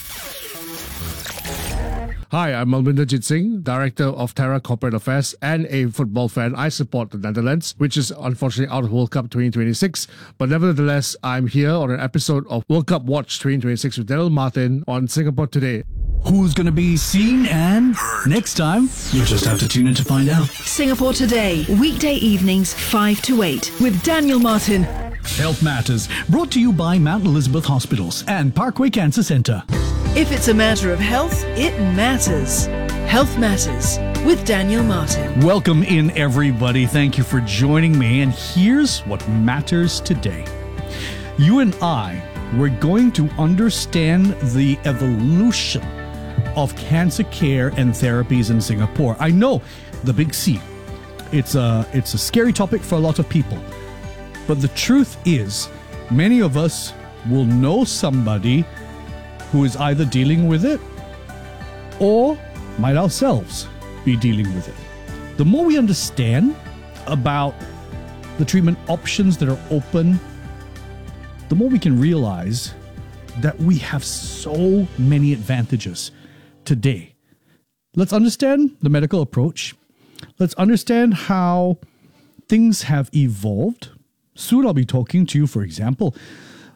Hi, I'm Malvinder Jit Singh, Director of Terra Corporate Affairs and a football fan. I support the Netherlands, which is unfortunately out of World Cup twenty twenty-six. But nevertheless, I'm here on an episode of World Cup Watch twenty twenty-six with Daniel Martin on Singapore Today. Who's going to be seen and heard? Next time, you'll just have to tune in to find out. Singapore Today, weekday evenings five to eight with Daniel Martin. Health Matters, brought to you by Mount Elizabeth Hospitals and Parkway Cancer Centre. If it's a matter of health, it matters. Health Matters with Daniel Martin. Welcome in, everybody. Thank you for joining me. And here's what matters today. You and I, we're going to understand the evolution of cancer care and therapies in Singapore. I know, the big C. It's a, it's a scary topic for a lot of people. But the truth is, many of us will know somebody who is either dealing with it or might ourselves be dealing with it. The more we understand about the treatment options that are open, the more we can realize that we have so many advantages today. Let's understand the medical approach. Let's understand how things have evolved. Soon I'll be talking to you, for example,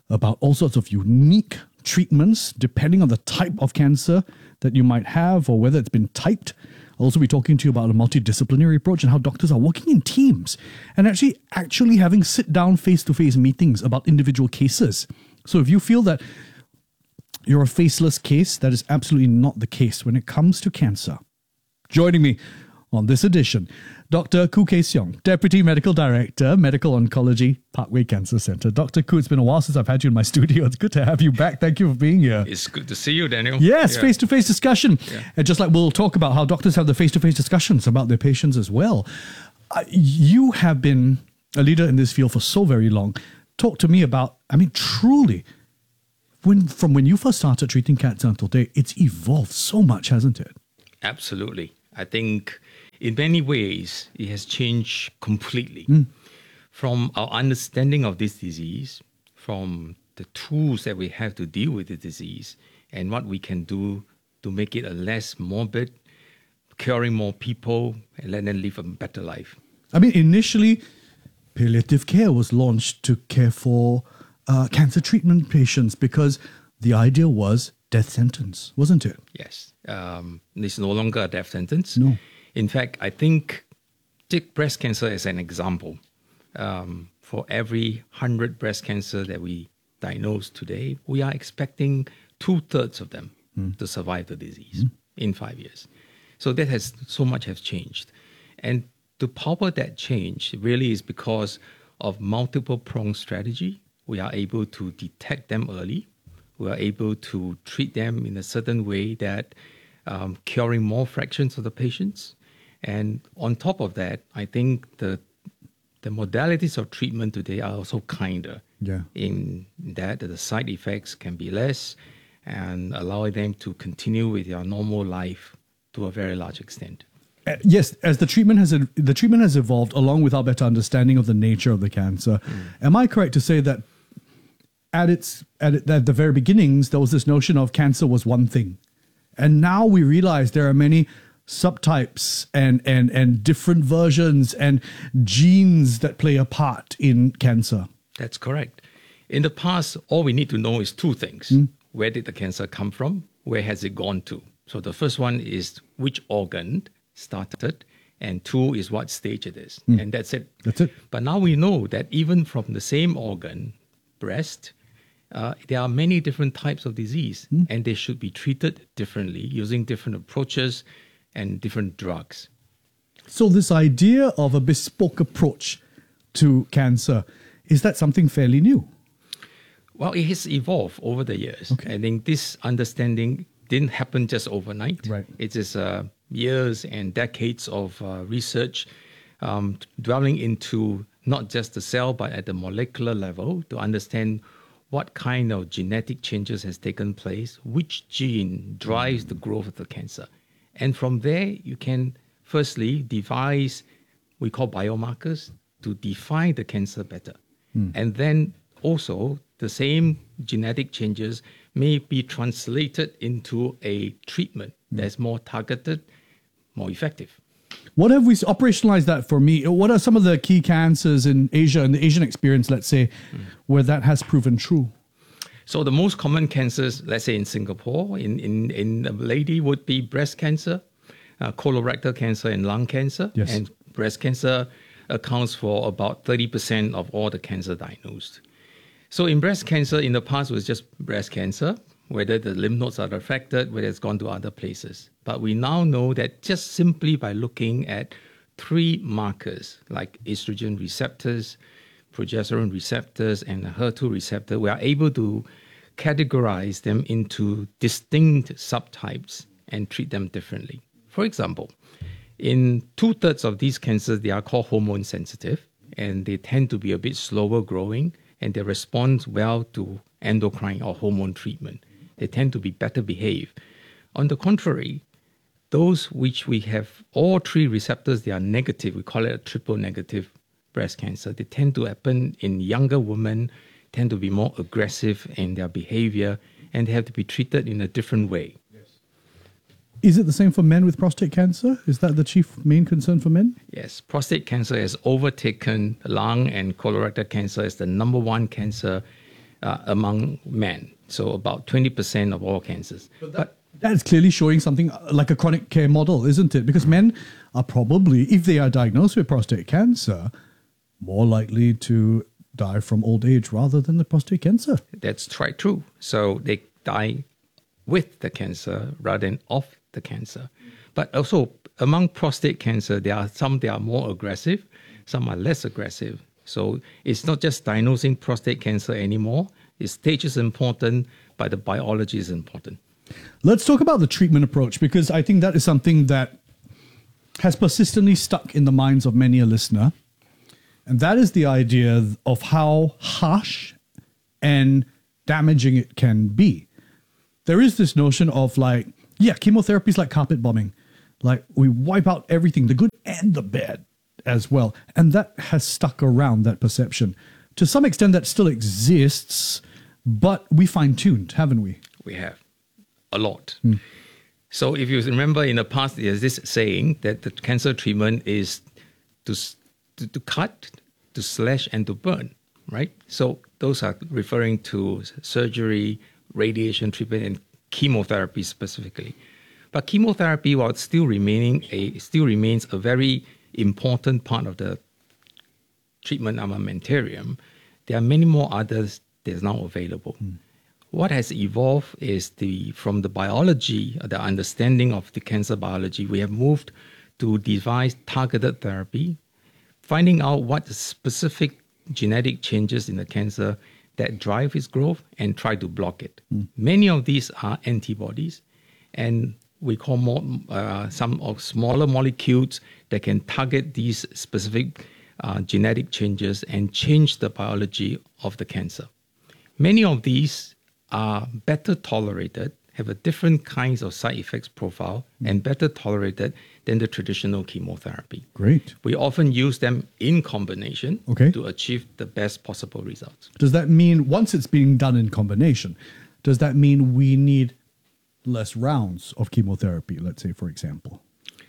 about all sorts of unique treatments depending on the type of cancer that you might have or whether it's been typed. I'll also be talking to you about a multidisciplinary approach and how doctors are working in teams and actually actually having sit-down face-to-face meetings about individual cases. So if you feel that you're a faceless case, that is absolutely not the case when it comes to cancer. Joining me on this edition, Doctor Khoo Kay Seong, Deputy Medical Director, Medical Oncology, Parkway Cancer Centre. Doctor Khoo, it's been a while since I've had you in my studio. It's good to have you back. Thank you for being here. It's good to see you, Daniel. Yes, Yeah. face-to-face discussion. Yeah. And just like we'll talk about how doctors have the face-to-face discussions about their patients as well. Uh, you have been a leader in this field for so very long. Talk to me about, I mean, truly, when from when you first started treating cancer until today, it's evolved so much, hasn't it? Absolutely. I think in many ways, it has changed completely. Mm. From our understanding of this disease, from the tools that we have to deal with the disease, and what we can do to make it a less morbid, curing more people, and let them live a better life. I mean, initially, palliative care was launched to care for uh, cancer treatment patients because the idea was death sentence, wasn't it? Yes. Um, it's no longer a death sentence. No. In fact, I think take breast cancer as an example. Um, for every one hundred breast cancer that we diagnose today, we are expecting two-thirds of them Mm. to survive the disease in five years. So that has so much has changed. And to power that change really is because of multiple pronged strategy. We are able to detect them early. We are able to treat them in a certain way that um, curing more fractions of the patients. And on top of that, I think the the modalities of treatment today are also kinder. Yeah. In that the side effects can be less and allowing them to continue with their normal life to a very large extent. Uh, yes, as the treatment has the treatment has evolved along with our better understanding of the nature of the cancer. Am I correct to say that at its at, it, at the very beginnings there was this notion of cancer was one thing, and now we realize there are many subtypes and and and different versions and genes that play a part in cancer? That's correct. In the past, all we need to know is two things. Mm. Where did the cancer come from? Where has it gone to? So the first one is which organ started, and two is what stage it is. Mm. And that's it. That's it. But now we know that even from the same organ, breast, uh, there are many different types of disease, Mm. and they should be treated differently using different approaches and different drugs. So this idea of a bespoke approach to cancer, is that something fairly new? Well, it has evolved over the years. Okay. I think this understanding didn't happen just overnight. Right. It is uh, years and decades of uh, research um, dwelling into not just the cell, but at the molecular level to understand what kind of genetic changes has taken place, which gene drives the growth of the cancer. And from there, you can firstly devise, we call biomarkers, to define the cancer better. Mm. And then also, the same genetic changes may be translated into a treatment that's more targeted, more effective. What have we operationalized that for me? What are some of the key cancers in Asia, in the Asian experience, let's say, mm. where that has proven true? So the most common cancers, let's say in Singapore, in, in, in a lady would be breast cancer, uh, colorectal cancer and lung cancer. Yes. And breast cancer accounts for about thirty percent of all the cancer diagnosed. So in breast cancer, in the past, it was just breast cancer, whether the lymph nodes are affected, whether it's gone to other places. But we now know that just simply by looking at three markers like estrogen receptors, progesterone receptors, and H E R two receptor, we are able to categorize them into distinct subtypes and treat them differently. For example, in two-thirds of these cancers, they are called hormone sensitive, and they tend to be a bit slower growing, and they respond well to endocrine or hormone treatment. They tend to be better behaved. On the contrary, those which we have all three receptors, they are negative. We call it a triple negative breast cancer. They tend to happen in younger women, tend to be more aggressive in their behavior, and they have to be treated in a different way. Is it the same for men with prostate cancer? Is that the chief main concern for men? Yes, prostate cancer has overtaken lung and colorectal cancer as the number one cancer uh, among men. So about twenty percent of all cancers. But, that, that is clearly showing something like a chronic care model, isn't it? Because men are probably, if they are diagnosed with prostate cancer, more likely to die from old age rather than the prostate cancer. That's quite true. So they die with the cancer rather than of the cancer. But also among prostate cancer, there are some that are more aggressive, some are less aggressive. So it's not just diagnosing prostate cancer anymore. The stage is important, but the biology is important. Let's talk about the treatment approach, because I think that is something that has persistently stuck in the minds of many a listener. And that is the idea of how harsh and damaging it can be. There is this notion of like, yeah, chemotherapy is like carpet bombing. Like we wipe out everything, the good and the bad as well. And that has stuck around, that perception. To some extent, that still exists, but we fine-tuned, haven't we? We have a lot. Hmm. So if you remember in the past, there's this saying that the cancer treatment is to To, to cut, to slash, and to burn, right? So those are referring to surgery, radiation treatment, and chemotherapy specifically. But chemotherapy, while still remaining a still remains a very important part of the treatment armamentarium, there are many more others that are now available. Mm. What has evolved is the from the biology, the understanding of the cancer biology, we have moved to devise targeted therapy, finding out what the specific genetic changes in the cancer that drive its growth and try to block it. Mm. Many of these are antibodies, and we call more, uh, some of smaller molecules that can target these specific uh, genetic changes and change the biology of the cancer. Many of these are better tolerated, have a different kinds of side effects profile, mm. and better tolerated than the traditional chemotherapy. Great. We often use them in combination okay. to achieve the best possible results. Does that mean, once it's being done in combination, does that mean we need less rounds of chemotherapy, let's say, for example?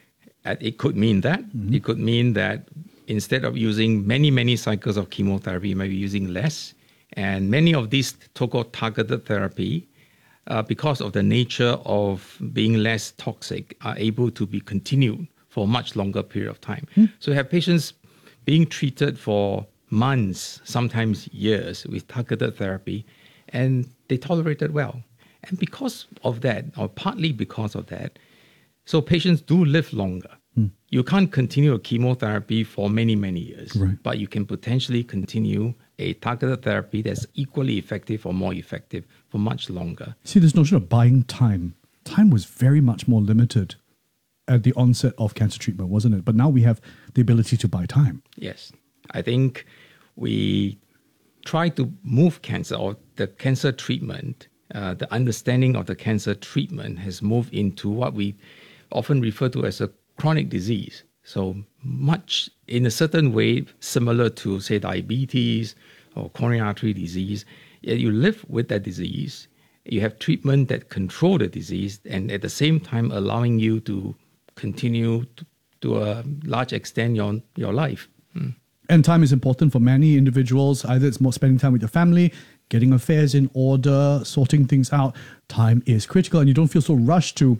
It could mean that. Mm-hmm. It could mean that instead of using many, many cycles of chemotherapy, you might be using less. And many of these so-called targeted therapy, Uh, because of the nature of being less toxic, are able to be continued for a much longer period of time. Mm. So you have patients being treated for months, sometimes years, with targeted therapy, and they tolerate it well. And because of that, or partly because of that, so patients do live longer. Mm. You can't continue a chemotherapy for many, many years, right. but you can potentially continue a targeted therapy that's equally effective or more effective for much longer. See, this notion of buying time. Time was very much more limited at the onset of cancer treatment, wasn't it? But now we have the ability to buy time. Yes. I think we try to move cancer or the cancer treatment, uh, the understanding of the cancer treatment has moved into what we often refer to as a chronic disease. So much in a certain way similar to, say, diabetes or coronary artery disease. You live with that disease, you have treatment that control the disease, and at the same time allowing you to continue to, to a large extent your, your life. Mm. And time is important for many individuals. Either it's more spending time with your family, getting affairs in order, sorting things out. Time is critical, and you don't feel so rushed to...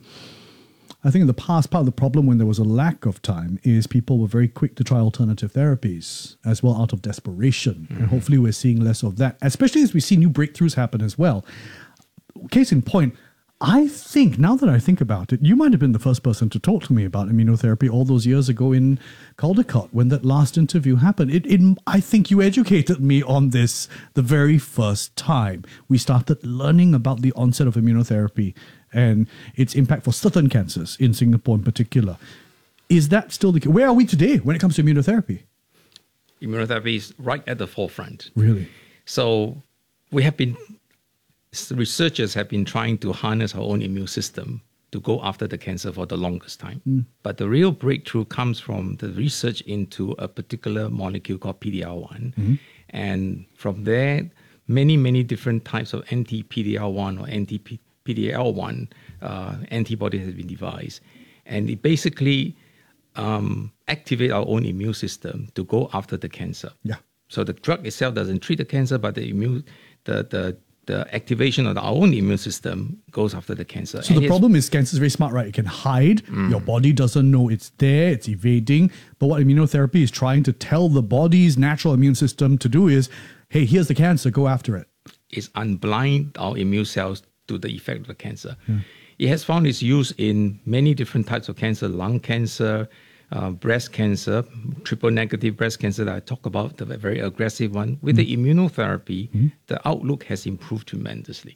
I think in the past, part of the problem when there was a lack of time is people were very quick to try alternative therapies as well out of desperation. Mm-hmm. And hopefully we're seeing less of that, especially as we see new breakthroughs happen as well. Case in point, I think, now that I think about it, you might have been the first person to talk to me about immunotherapy all those years ago in Caldecott when that last interview happened. It, it, I think you educated me on this the very first time. We started learning about the onset of immunotherapy and its impact for certain cancers in Singapore in particular. Is that still the case? Where are we today when it comes to immunotherapy? Immunotherapy is right at the forefront. Really? So we have been, researchers have been trying to harness our own immune system to go after the cancer for the longest time. Mm. But the real breakthrough comes from the research into a particular molecule called P D L one. Mm-hmm. And from there, many, many different types of anti-P D L one or anti-P D L one uh, antibody has been devised. And it basically um, activates our own immune system to go after the cancer. Yeah. So the drug itself doesn't treat the cancer, but the immune, the the the activation of our own immune system goes after the cancer. So and the problem is cancer is very smart, right? It can hide. Mm. Your body doesn't know it's there. It's evading. But what immunotherapy is trying to tell the body's natural immune system to do is, hey, here's the cancer, go after it. Is unblind our immune cells to the effect of the cancer. Yeah. It has found its use in many different types of cancer, lung cancer, uh, breast cancer, triple negative breast cancer that I talk about, the very aggressive one. With mm. the immunotherapy, mm. the outlook has improved tremendously.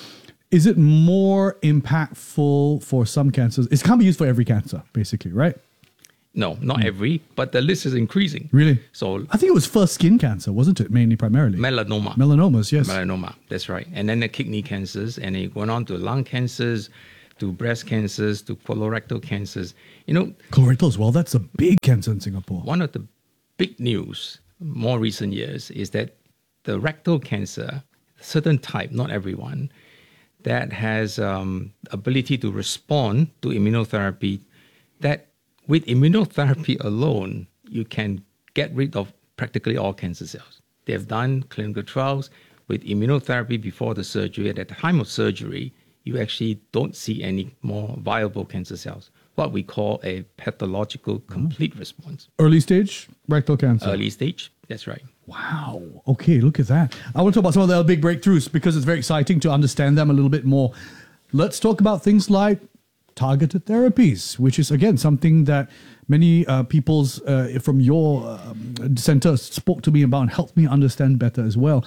Is it more impactful for some cancers? It can't be used for every cancer, basically, right? No, not Mm. every, but the list is increasing. Really? So I think it was first skin cancer, wasn't it? Mainly, primarily. melanoma. Melanomas, yes. Melanoma, that's right. And then the kidney cancers, and it went on to lung cancers, to breast cancers, to colorectal cancers. You know, Colorectal as well, that's a big cancer in Singapore. one of the big news more recent years is that the rectal cancer, certain type, not everyone, that has um, ability to respond to immunotherapy, that with immunotherapy alone, you can get rid of practically all cancer cells. They have done clinical trials with immunotherapy before the surgery. At the time of surgery, you actually don't see any more viable cancer cells, what we call a pathological complete response. Early stage rectal cancer. Early stage, that's right. Wow. Okay, look at that. I want to talk about some of the other big breakthroughs because it's very exciting to understand them a little bit more. Let's talk about things like targeted therapies, which is, again, something that many uh, people's uh, from your um, center spoke to me about and helped me understand better as well.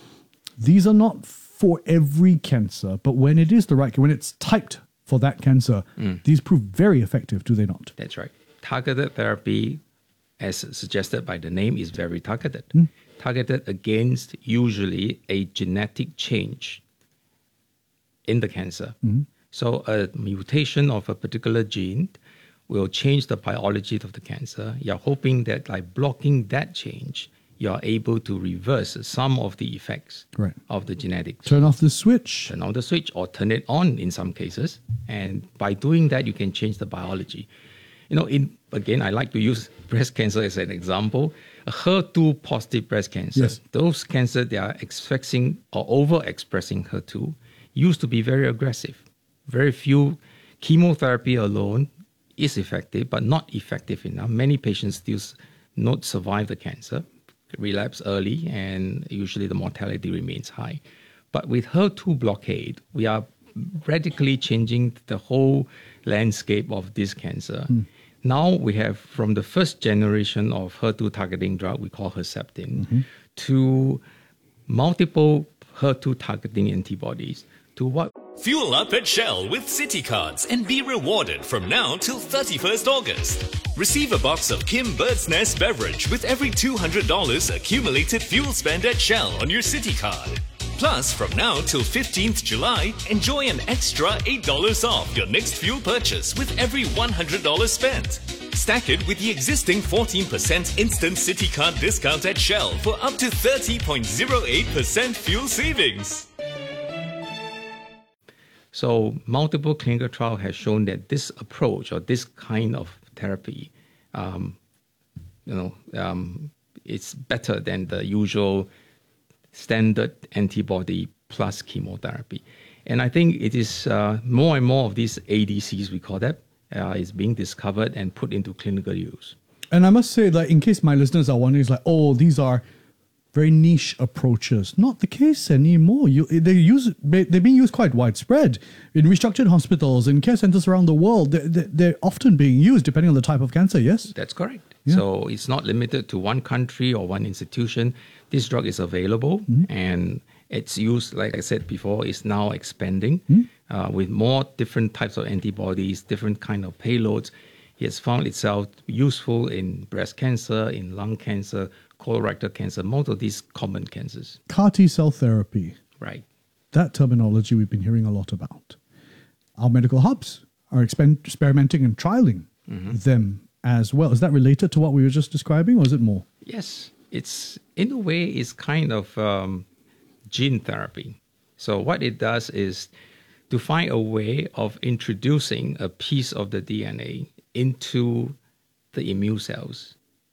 These are not for every cancer, but when it is the right, when it's typed for that cancer, Mm. these prove very effective, do they not? That's right. Targeted therapy, as suggested by the name, is very targeted. Mm. Targeted against usually a genetic change in the cancer. Mhm. So a mutation of a particular gene will change the biology of the cancer. You're hoping that by blocking that change, you're able to reverse some of the effects Right. of the genetics. Turn off the switch. Turn on the switch or turn it on in some cases. And by doing that, you can change the biology. You know, in again, I like to use breast cancer as an example. A H E R two positive breast cancer, Yes. those cancers that are expressing or overexpressing H E R two used to be very aggressive. Very few chemotherapy alone is effective, but not effective enough. Many patients still s- not survive the cancer, relapse early, and usually the mortality remains high. But with H E R two blockade, we are radically changing the whole landscape of this cancer. Hmm. Now we have, from the first generation of H E R two targeting drug, we call Herceptin, Mm-hmm. to multiple H E R two targeting antibodies, to what Fuel up at Shell with City Cards and be rewarded from now till thirty-first August. Receive a box of Kim Bird's Nest beverage with every two hundred dollars accumulated fuel spend at Shell on your City Card. Plus, from now till fifteenth July, enjoy an extra eight dollars off your next fuel purchase with every one hundred dollars spent. Stack it with the existing fourteen percent instant City Card discount at Shell for up to thirty point zero eight percent fuel savings. So multiple clinical trial has shown that this approach or this kind of therapy, um, you know, um, it's better than the usual standard antibody plus chemotherapy. And I think it is uh, more and more of these A D Cs, we call that, uh, is being discovered and put into clinical use. And I must say, like, in case my listeners are wondering, it's like, oh, these are very niche approaches. Not the case anymore. You, they use, they're being used quite widespread in restructured hospitals and care centers around the world. They're, they're often being used depending on the type of cancer, yes? That's correct. Yeah. So it's not limited to one country or one institution. This drug is available and its use, like I said before, is now expanding uh, with more different types of antibodies, different kind of payloads. It has found itself useful in breast cancer, in lung cancer, colorectal cancer, most of these common cancers. C A R T cell therapy. Right. That terminology we've been hearing a lot about. Our medical hubs are expen- experimenting and trialing Mhm. them as well. Is that related to what we were just describing, or is it more? Yes, it's in a way it's kind of um, gene therapy. So what it does is to find a way of introducing a piece of the D N A into the immune cells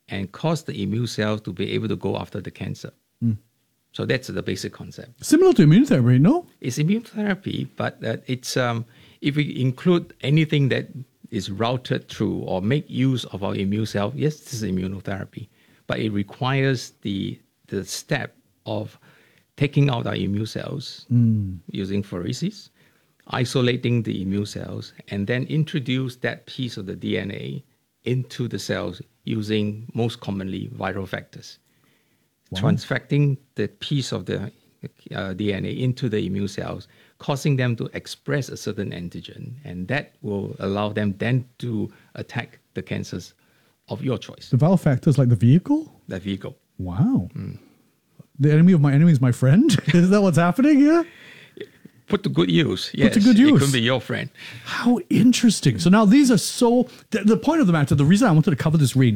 and cause the immune cells to be able to go after the cancer. Mm. So that's the basic concept. Similar to immunotherapy, no? It's immunotherapy, but uh, it's um, if we include anything that is routed through or make use of our immune cell, yes, this is immunotherapy, but it requires the the step of taking out our immune cells Mm. using pheresis, isolating the immune cells, and then introduce that piece of the D N A into the cells using most commonly viral vectors. Wow. Transfecting the piece of the uh, D N A into the immune cells, causing them to express a certain antigen, and that will allow them then to attack the cancers of your choice. The viral factors like the vehicle? The vehicle. Wow. The enemy of my enemy is my friend? Is that what's happening here? Put to good use. Yes, Put to good use. It can be your friend. How interesting. So now these are so, the, the point of the matter, the reason I wanted to cover this range